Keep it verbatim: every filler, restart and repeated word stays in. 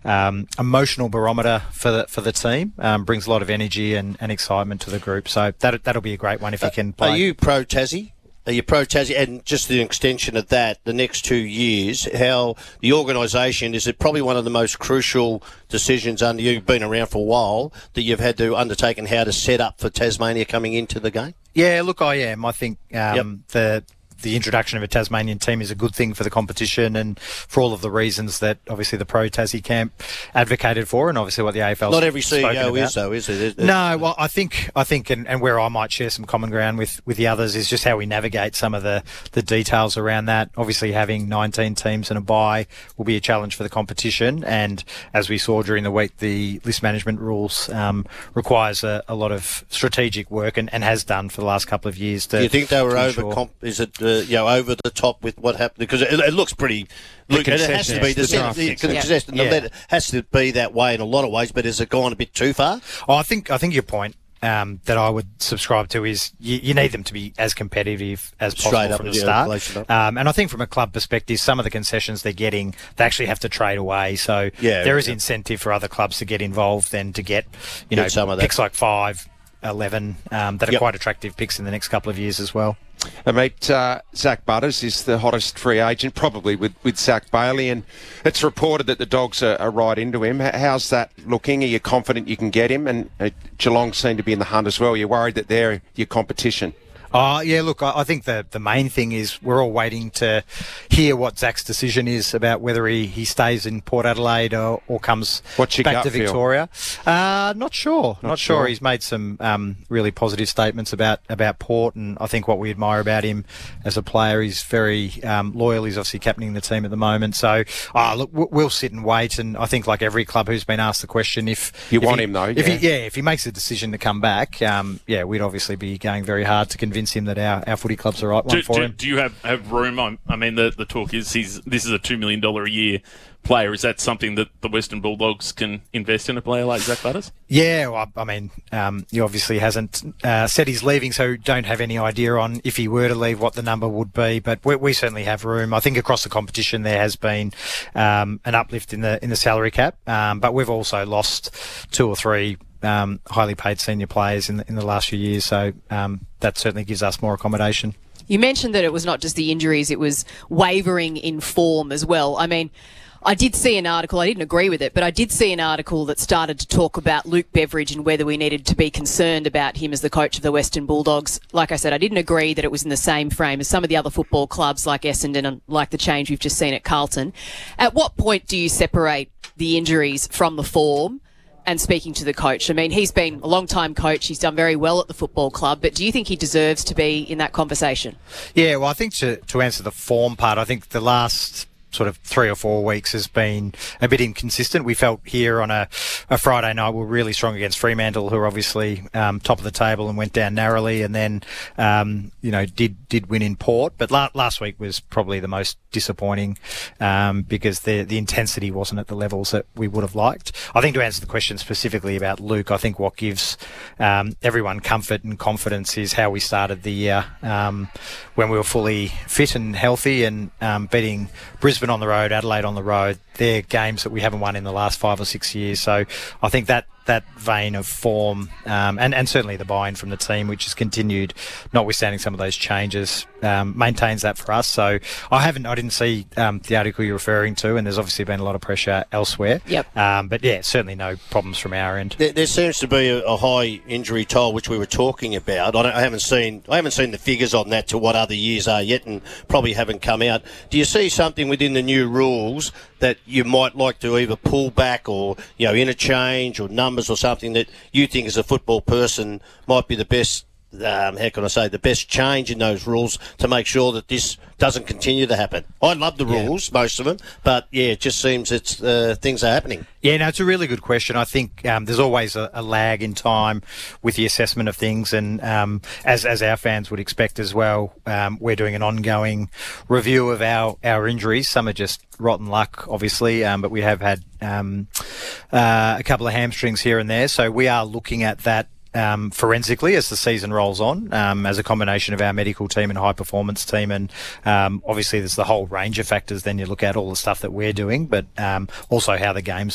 um, emotional barometer for the for the team. Um, brings a lot of energy and, and excitement to the group. So that that'll be a great one if he can play. Are you pro Tassie? Are you pro Tassie? And just the extension of that, the next two years, how the organisation, is it probably one of the most crucial decisions under you, been around for a while, that you've had to undertake, and how to set up for Tasmania coming into the game? Yeah, look, I am. I think um, yep. the the introduction of a Tasmanian team is a good thing for the competition, and for all of the reasons that obviously the pro Tassie camp advocated for, and obviously what the A F L. Not every C E O is though, is it? No, well, I think I think, and, and where I might share some common ground with, with the others is just how we navigate some of the, the details around that. Obviously, having nineteen teams and a bye will be a challenge for the competition, and as we saw during the week, the list management rules um, requires a, a lot of strategic work, and, and has done for the last couple of years. To, Do you think they were over? Ensure. Comp- is it? Uh, you know, over the top with what happened, because it, it looks pretty. Look, it has to be the, the, the, the, the yeah. It has to be that way in a lot of ways. But has it gone a bit too far? Oh, I think I think your point um, that I would subscribe to is you, you need them to be as competitive as possible Straight from up, the start. Um, and I think from a club perspective, some of the concessions they're getting, they actually have to trade away. So yeah, there is yeah. incentive for other clubs to get involved and to get you get know some of picks that. like five. eleven um, that are yep. quite attractive picks in the next couple of years as well. I meet uh, Zach Butters is the hottest free agent, probably with, with Zach Bailey, and it's reported that the Dogs are, are right into him. How's that looking? Are you confident you can get him? And uh, Geelong seem to be in the hunt as well. You're worried that they're your competition? Oh, yeah, look, I think the, the main thing is we're all waiting to hear what Zach's decision is about whether he, he stays in Port Adelaide or, or comes What's your back gut to Victoria. Uh, not sure. Not, not sure. sure. He's made some um, really positive statements about, about Port, and I think what we admire about him as a player, he's very um, loyal. He's obviously captaining the team at the moment. So, oh, look, we'll sit and wait, and I think like every club who's been asked the question, if... You if want he, him, though, if yeah. He, yeah, if he makes a decision to come back, um, yeah, we'd obviously be going very hard to convince him that our, our footy club's the right one do, for do, him. Do you have, have room? On, I mean, the, the talk is he's this is a two million dollars a year player. Is that something that the Western Bulldogs can invest in, a player like Zach Butters? Yeah, well, I mean, um, he obviously hasn't uh, said he's leaving, so don't have any idea on if he were to leave what the number would be. But we, we certainly have room. I think across the competition there has been um, an uplift in the in the salary cap, um, but we've also lost two or three um, highly paid senior players in the, in the last few years. So um, that certainly gives us more accommodation. You mentioned that it was not just the injuries, it was wavering in form as well. I mean, I did see an article, I didn't agree with it, but I did see an article that started to talk about Luke Beveridge and whether we needed to be concerned about him as the coach of the Western Bulldogs. Like I said, I didn't agree that it was in the same frame as some of the other football clubs like Essendon and like the change we've just seen at Carlton. At what point do you separate the injuries from the form and speaking to the coach? I mean, he's been a long-time coach. He's done very well at the football club, but do you think he deserves to be in that conversation? Yeah, well, I think to, to answer the form part, I think the last sort of three or four weeks has been a bit inconsistent. We felt here on a, a Friday night we were really strong against Fremantle, who are obviously um, top of the table and went down narrowly, and then um, you know did did win in Port. But la- last week was probably the most disappointing um, because the the intensity wasn't at the levels that we would have liked. I think to answer the question specifically about Luke, I think what gives um, everyone comfort and confidence is how we started the year um, when we were fully fit and healthy, and um, beating Brisbane on the road, Adelaide on the road. They're games that we haven't won in the last five or six years. So I think that that vein of form um, and, and certainly the buy-in from the team, which has continued, notwithstanding some of those changes, um, maintains that for us. So I haven't, I didn't see um, the article you're referring to, and there's obviously been a lot of pressure elsewhere. Yep. Um, but yeah, certainly no problems from our end. There, there seems to be a, a high injury toll, which we were talking about. I, don't, I haven't seen, I haven't seen the figures on that to what other years are yet, and probably haven't come out. Do you see something within the new rules that you might like to either pull back or, you know, interchange or numbers or something that you think as a football person might be the best, um, how can I say, the best change in those rules to make sure that this doesn't continue to happen? I love the rules, yeah. most of them, but yeah, it just seems it's uh, things are happening. Yeah, no, it's a really good question. I think um, there's always a, a lag in time with the assessment of things, and um, as as our fans would expect as well, um, we're doing an ongoing review of our, our injuries. Some are just rotten luck, obviously, um, but we have had um, uh, a couple of hamstrings here and there, so we are looking at that Um, forensically as the season rolls on, um, as a combination of our medical team and high performance team, and um, obviously there's the whole range of factors. Then you look at all the stuff that we're doing, but um, also how the game's